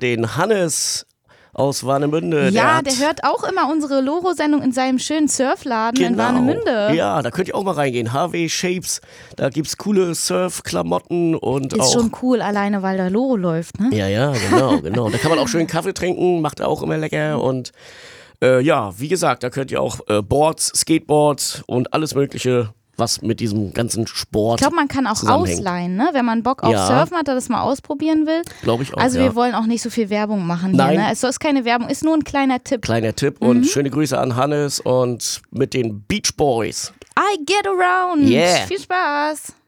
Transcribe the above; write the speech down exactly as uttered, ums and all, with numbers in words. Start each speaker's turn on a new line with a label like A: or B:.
A: den Hannes aus Warnemünde.
B: Ja,
A: der,
B: der hört auch immer unsere Loro-Sendung in seinem schönen Surfladen
A: genau.
B: in Warnemünde.
A: Ja, da könnt ihr auch mal reingehen. H W Shapes, da gibt's coole Surf-Klamotten und
B: Ist
A: auch...
B: schon cool, alleine weil da Loro läuft, ne?
A: Ja, ja, genau, genau. Da kann man auch schön Kaffee trinken, macht er auch immer lecker und äh, ja, wie gesagt, da könnt ihr auch äh, Boards, Skateboards und alles mögliche, was mit diesem ganzen Sport
B: Ich glaube, man kann auch ausleihen, ne? Wenn man Bock auf
A: Ja.
B: Surfen hat, der das mal ausprobieren will.
A: Glaube ich auch,
B: Also
A: ja.
B: wir wollen auch nicht so viel Werbung machen hier,
A: Nein.
B: ne? Es ist keine Werbung, ist nur ein kleiner Tipp.
A: Kleiner Tipp und schöne Grüße an Hannes und mit den Beach Boys.
B: I get around.
A: Yeah.
B: Viel Spaß.